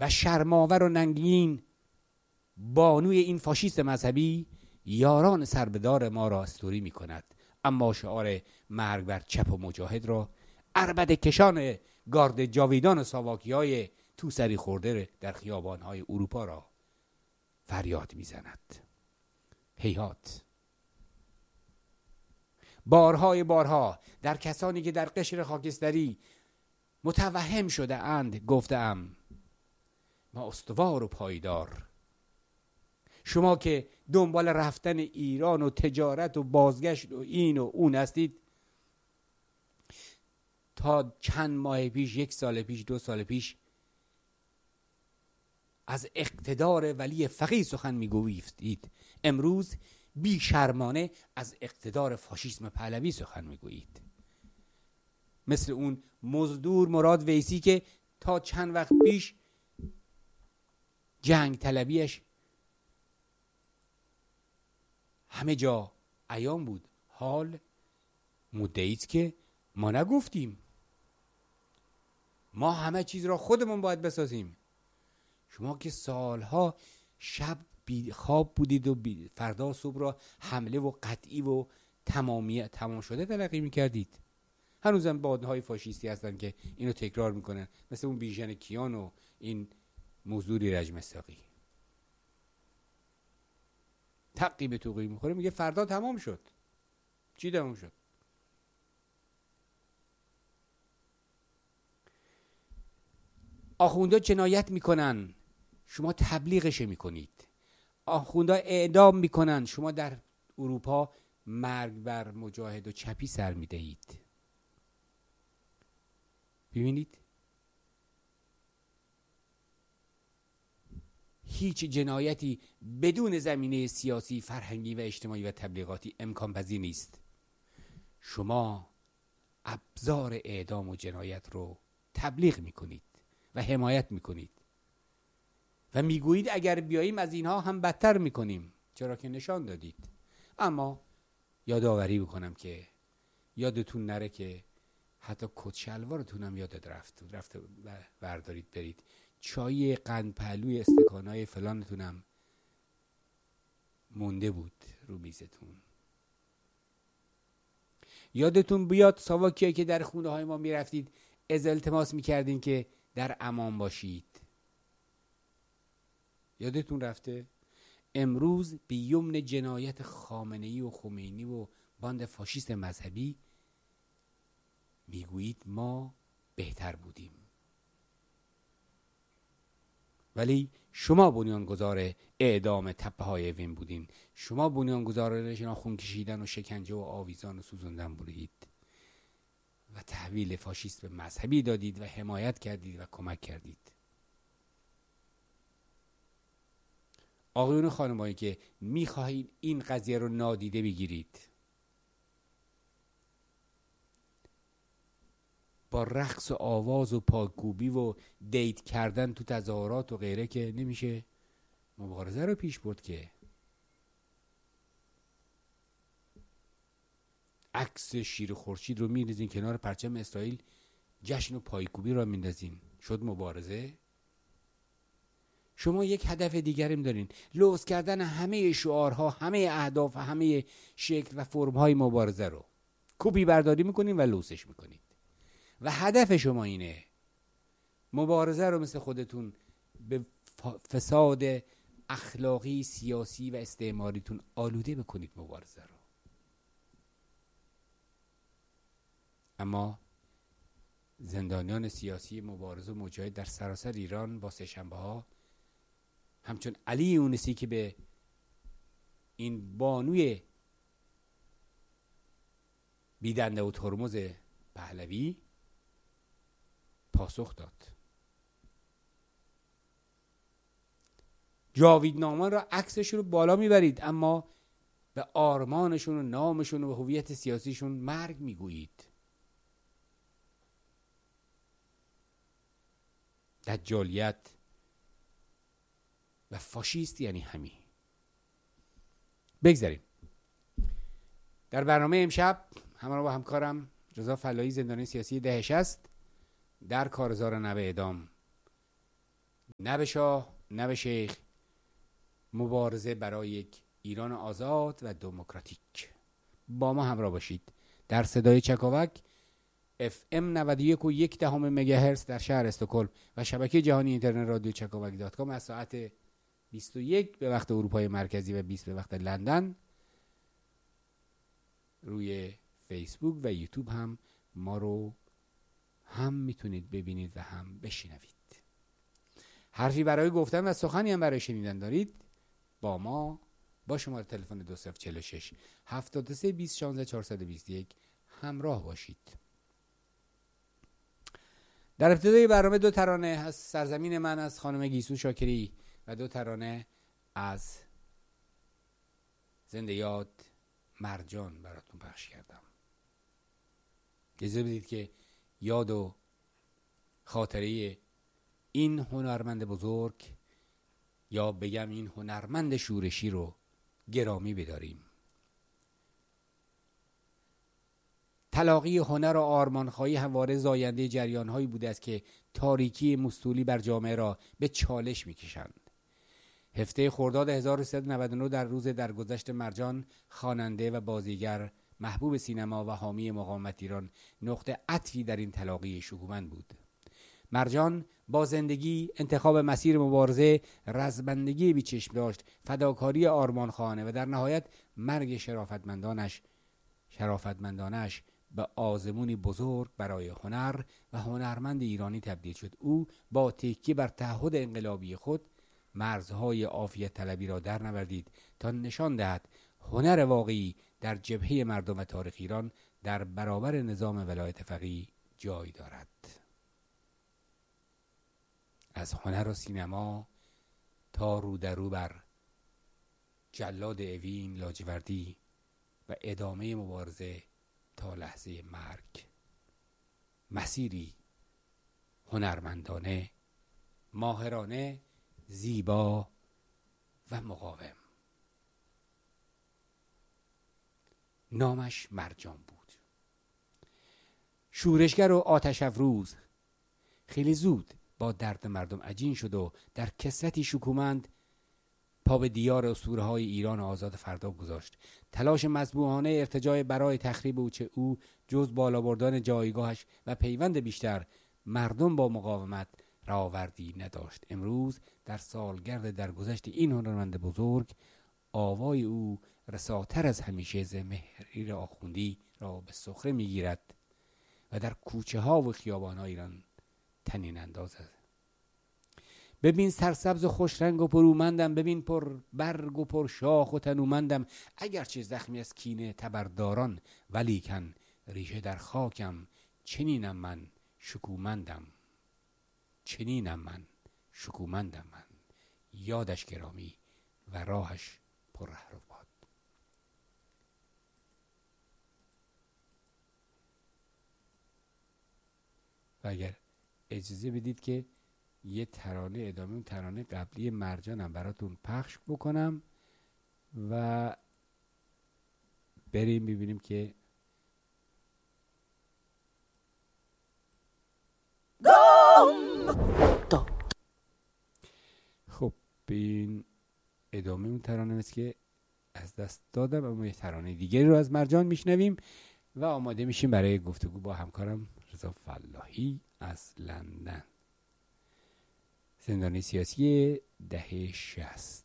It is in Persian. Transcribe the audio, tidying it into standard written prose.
و شرماور و ننگین بانوی این فاشیست مذهبی یاران سربدار ما را استوری می کند، اما شعار مرگ بر چپ و مجاهد را عربده کشان گارد جاویدان و ساواکیای تو سری خورده در خیابانهای اروپا را فریاد می زند. هیهات، بارها در کسانی که در قشر خاکستری متوهم شده اند گفتم ما استوار و پایدار. شما که دنبال رفتن ایران و تجارت و بازگشت و این و اون هستید، تا چند ماه پیش، 1 سال پیش، 2 سال پیش از اقتدار ولی فقیه سخن میگویید، امروز بی شرمانه از اقتدار فاشیسم پهلوی سخن میگویید. مثل اون مزدور مراد ویسی که تا چند وقت پیش جنگ طلبیش همه جا عیان بود، حال مدعیست که ما نگفتیم، ما همه چیز را خودمون باید بسازیم. شما که سالها شب خواب بودید و فردا صبح را حمله و قطعی و تمام شده تلقی میکردید. هنوزم بادهای فاشیستی هستن که اینو تکرار میکنن، مثل اون بیژن کیان و این مزدوری رجب مصداقی. تقی به توقی میخوره، میگه فردا تمام شد. چی تمام شد؟ آخوندا جنایت میکنن، شما تبلیغش میکنید. آخوندا اعدام میکنن، شما در اروپا مرگ بر مجاهد و چپی سر میدهید. ببینید هیچ جنایتی بدون زمینه سیاسی، فرهنگی و اجتماعی و تبلیغاتی امکان پذیر نیست. شما ابزار اعدام و جنایت رو تبلیغ میکنید و حمایت میکنید و میگویید اگر بیاییم از اینها هم بدتر میکنیم، چرا که نشان دادید. اما یادآوری بکنم که یادتون نره که حتی کت شلوارتون هم یادت رفت بردارید برید. چای قند پهلوی استکانای فلانتون هم مونده بود رو میزتون. یادتون بیاد ساواکیایی که در خونه های ما میرفتید از التماس میکردین که در امان باشید. یادتون رفته؟ امروز به یمن جنایت خامنه‌ای و خمینی و باند فاشیست مذهبی میگویید ما بهتر بودیم، ولی شما بنیانگذار اعدام تپه های وین بودین. شما بنیانگذار خون کشیدن و شکنجه و آویزان و سوزوندن بودید و تحویل فاشیست به مذهبی دادید و حمایت کردید و کمک کردید. آقایون و خانمایی که میخواهید این قضیه رو نادیده بگیرید، با رقص و آواز و پاکوبی و دیت کردن تو تظاهرات و غیره که نمیشه مبارزه رو پیش برد. که عکس شیر خورشید رو میریزین کنار پرچم اسرائیل، جشن و پایکوبی رو میندازین، شد مبارزه؟ شما یک هدف دیگریم دارین، لوث کردن همه شعارها، همه اهداف، همه شکل و فرم‌های مبارزه رو کپی برداری میکنین و لوثش میکنید و هدف شما اینه مبارزه رو مثل خودتون به فساد اخلاقی، سیاسی و استعماریتون آلوده بکنید مبارزه رو. اما زندانیان سیاسی مبارز و مجاهد در سراسر ایران با سه‌شنبه ها همچون علی یونسی که به این بانوی بیدنده و ترمز پهلوی پاسخ داد. جاویدنامه را عکسشون رو بالا میبرید، اما به آرمانشون و نامشون و به هویت سیاسیشون مرگ میگویید. دجالیت و فاشیست یعنی همین. بگذاریم در برنامه امشب همراه با همکارم رضا فلاحی، زندانی سیاسی دهش است، در کارزار 90 اعدام نه به شاه نه به شیخ، مبارزه برای یک ایران آزاد و دموکراتیک. با ما همراه باشید در صدای چکاوک FM 91.1 مگاهرتز در شهر استکهلم و شبکه جهانی اینترنت رادیو چکاوک.com از ساعت 21 به وقت اروپای مرکزی و 20 به وقت لندن. روی فیسبوک و یوتیوب هم ما رو هم میتونید ببینید و هم بشنوید. حرفی برای گفتن و سخنی هم برای شنیدن دارید، با شماره تلفن 2046 73 20 16 421 همراه باشید. در ابتدای برنامه 2 ترانه از سرزمین من از خانم گیسو شاکری و 2 ترانه از زنده یاد مرجان براتون پخش کردم. اجازه بدید که یاد و خاطره این هنرمند بزرگ، یا بگم این هنرمند شورشی رو گرامی بداریم. تلاقی هنر و آرمانخواهی همواره زاینده جریان‌هایی بوده است که تاریکی مستولی بر جامعه را به چالش می‌کشند. هفته خرداد 1399 در روز درگذشت مرجان، خواننده و بازیگر محبوب سینما و حامی مقاومت ایران، نقطه عطفی در این تلاقی شکومند بود. مرجان با زندگی، انتخاب مسیر مبارزه، رزمندگی بی‌چشم داشت، فداکاری آرمانخواهانه و در نهایت مرگ شرافتمندانش به آزمونی بزرگ برای هنر و هنرمند ایرانی تبدیل شد. او با تکیه بر تعهد انقلابی خود مرزهای عافیت طلبی را در نوردید تا نشان دهد هنر واقعی در جبهه مردم و تاریخ ایران در برابر نظام ولایت فقیه جای دارد. از هنر و سینما تا رو در رو بر جلاد اوین لاجوردی و ادامه مبارزه تا لحظه مرگ، مسیری هنرمندانه، ماهرانه، زیبا و مقاوم. نامش مرجان بود. شورشگر و آتش افروز، خیلی زود با درد مردم عجین شد و در کثرتی شکومند پا به دیار اسطوره‌های ایران آزاد فردا گذاشت. تلاش مذبوحانه ارتجاع برای تخریب او جز بالا بردن جایگاهش و پیوند بیشتر مردم با مقاومت رهاوردی نداشت. امروز در سالگرد درگذشت این هنرمند بزرگ، آوای او رساتر از همیشه ز مهریر آخوندی را به سخره میگیرد و در کوچه ها و خیابان ها ایران تنین انداز است. ببین سرسبز و خوش رنگ و پرومندم، ببین پر برگ و پر شاخ و تنومندم، اگرچه زخمی از کینه تبرداران، ولیکن ریشه در خاکم، چنینم من شکومندم من، یادش گرامی و راهش پر رهرو باد. و اگر اجازه بدید که یه ترانه ادامه اون ترانه قبلی مرجانم براتون پخش بکنم و بریم ببینیم که خب این ادامه اون ترانه است که از دست دادم، اما یه ترانه دیگری رو از مرجان میشنویم و آماده میشیم برای گفتگو با همکارم رضا فلاحی از لندن. زندانی سیاسی دهه 60.